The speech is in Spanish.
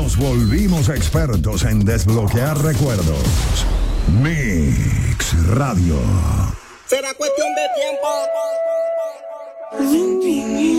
Nos volvimos expertos en desbloquear recuerdos. Mix Radio. Será cuestión de tiempo.